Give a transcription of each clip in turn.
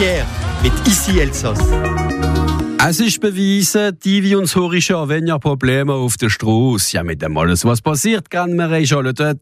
Pierre mit Ici Elsass. Es ist bewiesen, die uns Horischer, wenn ja Probleme auf der Straße. Ja, mit dem alles, was passiert, kann man alle dort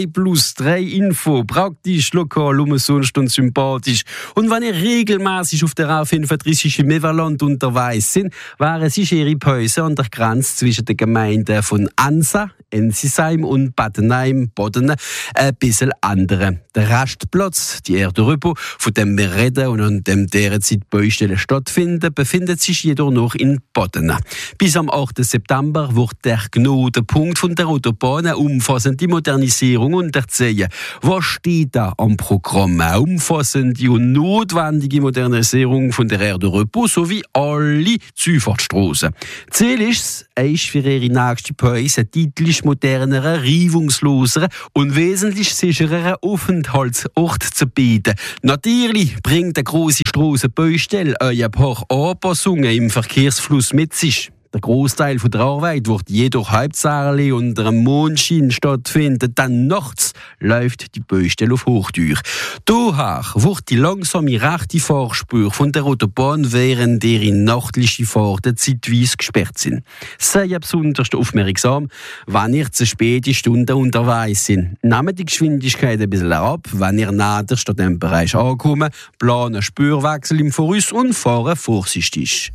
3+3 Info, praktisch, lokal, umsonst und sympathisch. Und wenn ihr regelmäßig auf der A35 im Everland unterwegs sind, wären sie ihre Pause an der Grenze zwischen den Gemeinden von Ansa, Ensisheim und Badenheim, Bodden, ein bisschen andere. Der Rastplatz, die Aire de Repos, von dem wir reden und an dem derzeit Baustellen stattfinden, befindet sich jedoch noch in Bodden. Bis am 8. September wird der Knotenpunkt von der Autobahn eine umfassende Modernisierung unterziehen. Was steht da am Programm? Eine umfassende und notwendige Modernisierung von der Aire de Repos sowie alle Zufahrtsstrassen. Ziel ist es, für ihre nächste Pause einen deutlich moderneren, reibungsloseren und wesentlich sichereren Aufenthaltsort zu bieten. Natürlich bringt eine grosse Strassenbaustelle ein paar Anpassungen im Verkehrsfluss mit sich. Der Großteil der Arbeit wird jedoch hauptsächlich unter einem Mondschein stattfinden. Dann nachts läuft die Baustelle auf Hochteuer. Daher wird die langsame rechte Fahrspur von der Autobahn während ihrer nachtlichen Fahrten zeitweise gesperrt sind. Seid besonders aufmerksam, wenn ihr zu späte Stunden unterwegs sind. Nehmt die Geschwindigkeit ein bisschen ab, wenn ihr näher an diesem Bereich ankommt, planen Spurwechsel im Voraus und fahren vorsichtig.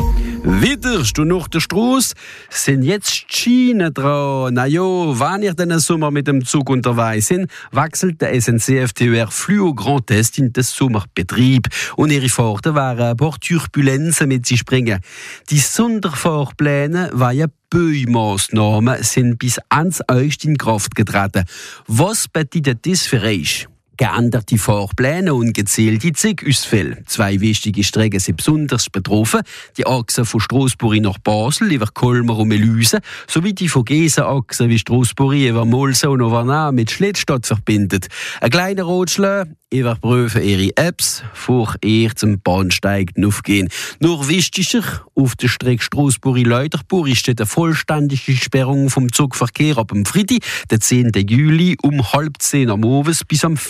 Wieder nach der Strasse sind jetzt die Schienen dran. Na ja, wenn ihr diesen Sommer mit dem Zug unterwegs sind, wechselt der SNCF TER Fluo Grand Est in den Sommerbetrieb. Und ihre Fahrten werden ein paar Turbulenzen mit sich bringen. Die Sonderfahrpläne waren Baumaßnahmen sind bis ans August in Kraft getreten. Was bedeutet das für euch? Geänderte Fahrpläne und gezielte Zugausfälle. 2 wichtige Strecken sind besonders betroffen. Die Achse von Strasbourg nach Basel über Colmar und Melüse sowie die Vogesen-Achse wie Strasbourg über Molse und Auvergne mit Schlettstadt verbindet. Ein kleiner Rotschlag, überprüfen ihre Apps, vor ihr zum Bahnsteig aufgehen. Nur wichtiger, auf der Strecke Strasbourg-Leuterburg ist eine vollständige Sperrung vom Zugverkehr ab dem Freitag, den 10. Juli, um 9:30 am Abend bis am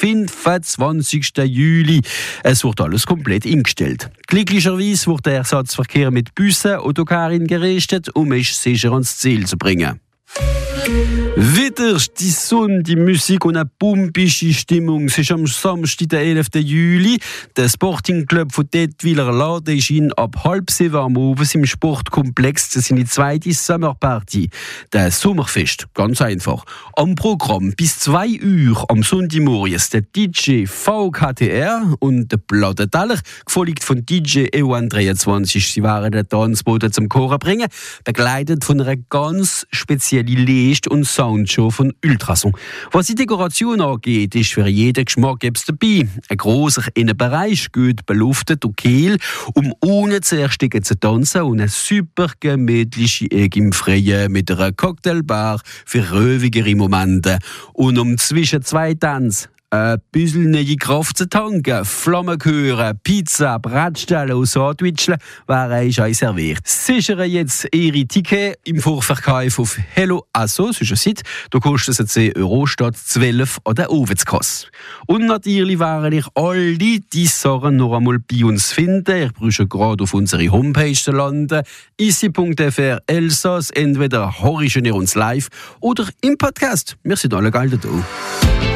25. Juli. Es wird alles komplett eingestellt. Glücklicherweise wird der Ersatzverkehr mit Bussen, Autokarren gerichtet, um mich sicher ans Ziel zu bringen. Wieder die Sonne, die Musik und eine pumpige Stimmung. Es ist am Samstag, der 11. Juli. Der Sporting-Club von Detwiler Lade ist ab 6:30 am Abend im Sportkomplex. Das ist seine zweite Sommerparty. Der Sommerfest, ganz einfach. Am Programm bis 2 Uhr am Sonntagmorgen der DJ VKTR und der Plattenteller, gefolgt von DJ EON23. Sie waren den Tanzboden zum Chor bringen, begleitet von einer ganz speziellen Licht- und Soundshow von Ultrason. Was die Dekoration angeht, ist für jeden Geschmack dabei. Ein grosser Innenbereich, gut beluftet und kühl, um ohne zu ersticken zu tanzen und eine super gemütliche Ecke im Freien mit einer Cocktailbar für ruhigere Momente. Und um zwischen 2 Tanzen ein bisschen neue Kraft zu tanken, Flammen hören, Pizza, Bratstellen und Sandwicheln wären euch serviert. Sichern jetzt Ihre Tickets im Vorverkauf auf Hello Asso, das ist eine Seite, da kostet es 10 € statt 12 an der Ofenskasse. Und natürlich wären ich alle diese Sachen noch einmal bei uns finden. Ich brauche gerade auf unsere Homepage zu landen, ici.fr Elsass, entweder horchen ihr uns live oder im Podcast. Wir sind alle geil da.